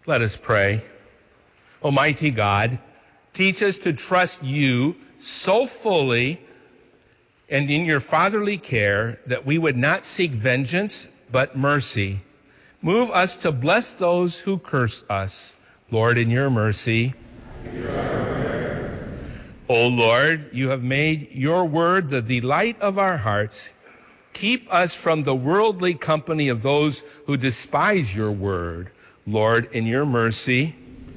Let us pray. Almighty God, teach us to trust you so fully and in your fatherly care that we would not seek vengeance but mercy. Move us to bless those who curse us. Lord, in your mercy. O Lord, you have made your word the delight of our hearts. Keep us from the worldly company of those who despise your word. Lord, in your mercy.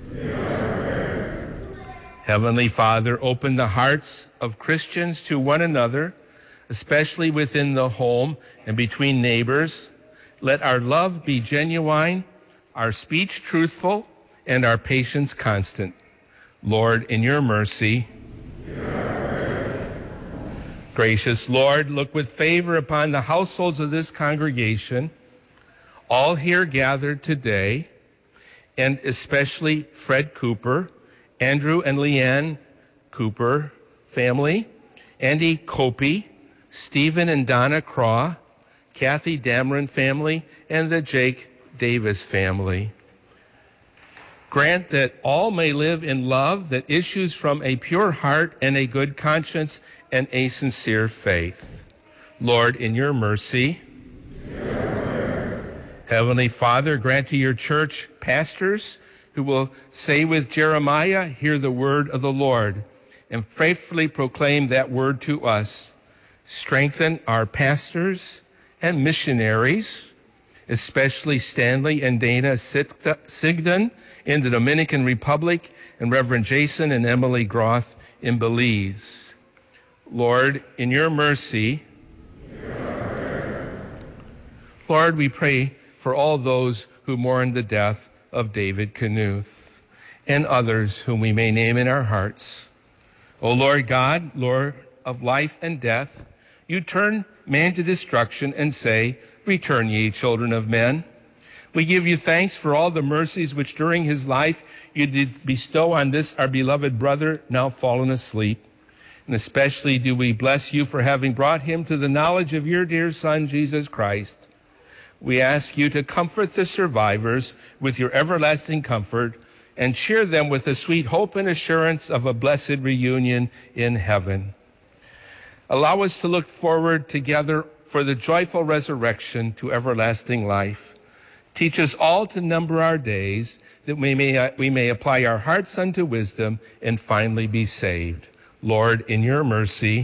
Heavenly Father, open the hearts of Christians to one another, especially within the home and between neighbors. Let our love be genuine, our speech truthful, and our patience constant. Lord, in your mercy. Gracious Lord, look with favor upon the households of this congregation, all here gathered today, and especially Fred Cooper, Andrew and Leanne Cooper family, Andy Copey, Stephen and Donna Craw, Kathy Dameron family, and the Jake Davis family. Grant that all may live in love that issues from a pure heart and a good conscience and a sincere faith. Lord, in your mercy. Heavenly Father, grant to your church pastors who will say with Jeremiah, hear the word of the Lord, and faithfully proclaim that word to us. Strengthen our pastors and missionaries, especially Stanley and Dana Sigdon in the Dominican Republic, and Reverend Jason and Emily Groth in Belize. Lord, in your mercy. Lord, we pray for all those who mourn the death of David Knuth and others whom we may name in our hearts. O Lord God, Lord of life and death, you turn man to destruction and say, return ye, children of men. We give you thanks for all the mercies which during his life you did bestow on this our beloved brother, now fallen asleep. And especially do we bless you for having brought him to the knowledge of your dear Son, Jesus Christ. We ask you to comfort the survivors with your everlasting comfort and cheer them with the sweet hope and assurance of a blessed reunion in heaven. Allow us to look forward together for the joyful resurrection to everlasting life. Teach us all to number our days, that we may apply our hearts unto wisdom and finally be saved. Lord, in your mercy.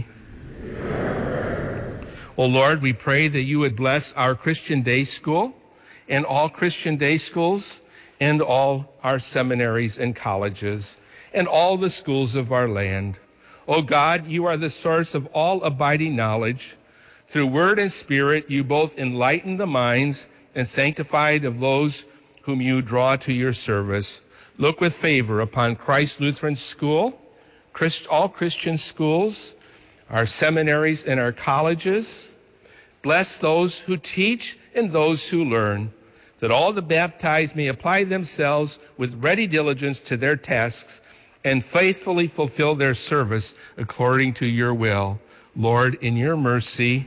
O Lord, we pray that you would bless our Christian Day School and all Christian day schools and all our seminaries and colleges and all the schools of our land. O God, you are the source of all abiding knowledge. Through word and spirit, you both enlighten the minds and sanctified of those whom you draw to your service. Look with favor upon Christ Lutheran School, all Christian schools, our seminaries and our colleges. Bless those who teach and those who learn, that all the baptized may apply themselves with ready diligence to their tasks and faithfully fulfill their service according to your will. Lord, in your mercy.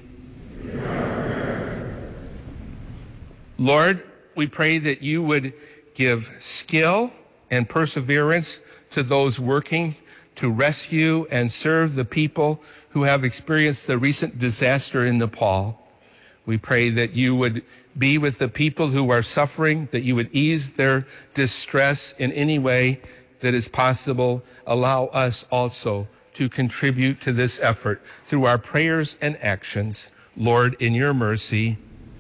Lord, we pray that you would give skill and perseverance to those working to rescue and serve the people who have experienced the recent disaster in Nepal. We pray that you would be with the people who are suffering, that you would ease their distress in any way that is possible. Allow us also to contribute to this effort through our prayers and actions. Lord, in your mercy.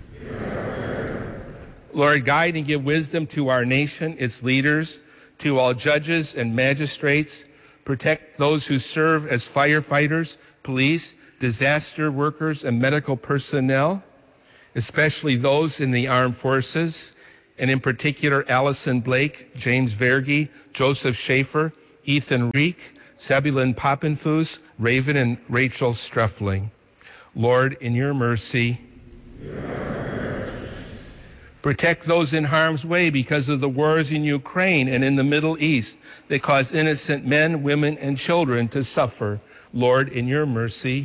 Lord, guide and give wisdom to our nation, its leaders, to all judges and magistrates. Protect those who serve as firefighters, police, disaster workers, and medical personnel, especially those in the armed forces, and in particular Allison Blake, James Verge, Joseph Schaefer, Ethan Reek, Sabulin Poppenfuss, Raven and Rachel Streffling. Lord, in your mercy. Protect those in harm's way because of the wars in Ukraine and in the Middle East that cause innocent men, women, and children to suffer. Lord, in your mercy.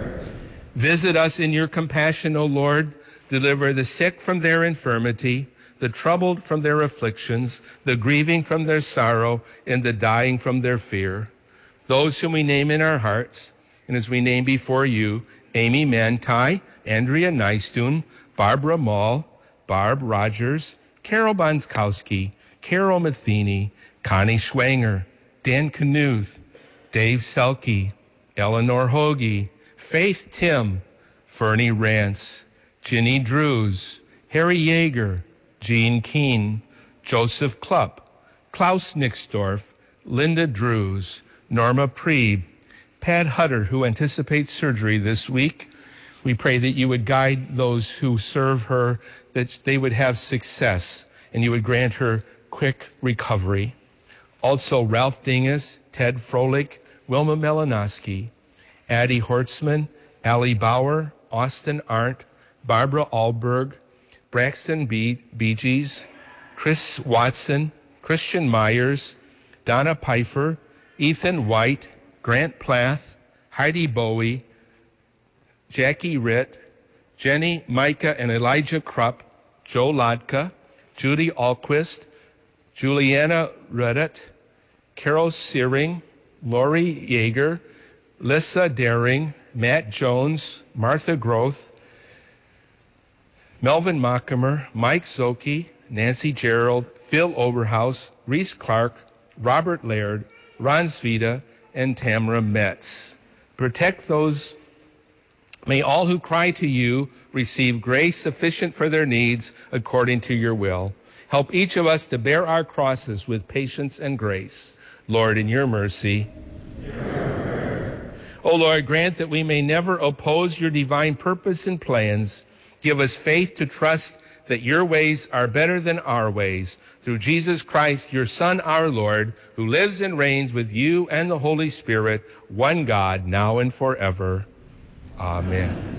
Visit us in your compassion, O Lord. Deliver the sick from their infirmity, the troubled from their afflictions, the grieving from their sorrow, and the dying from their fear. Those whom we name in our hearts, and as we name before you, Amy Manti, Andrea Nystuen, Barbara Mall, Barb Rogers, Carol Bonskowski, Carol Matheny, Connie Schwanger, Dan Knuth, Dave Selke, Eleanor Hoagie, Faith Tim, Fernie Rance, Ginny Drews, Harry Yeager, Jean Keene, Joseph Klupp, Klaus Nixdorf, Linda Drews, Norma Prieb, Pat Hutter, who anticipates surgery this week. We pray that you would guide those who serve her, that they would have success, and you would grant her quick recovery. Also, Ralph Dingus, Ted Froelich, Wilma Melanowski, Addie Hortzman, Allie Bauer, Austin Arndt, Barbara Alberg, Braxton Beeges, Chris Watson, Christian Myers, Donna Pfeiffer, Ethan White, Grant Plath, Heidi Bowie, Jackie Ritt, Jenny, Micah, and Elijah Krupp, Joe Lodka, Judy Alquist, Juliana Reddit, Carol Searing, Lori Yeager, Lissa Daring, Matt Jones, Martha Groth, Melvin Mockimer, Mike Zoki, Nancy Gerald, Phil Oberhaus, Reese Clark, Robert Laird, Ron Svita, and Tamara Metz. Protect those. May all who cry to you receive grace sufficient for their needs according to your will. Help each of us to bear our crosses with patience and grace. Lord, in your mercy. O Lord, grant that we may never oppose your divine purpose and plans. Give us faith to trust that your ways are better than our ways. Through Jesus Christ, your Son, our Lord, who lives and reigns with you and the Holy Spirit, one God, now and forever. Amen.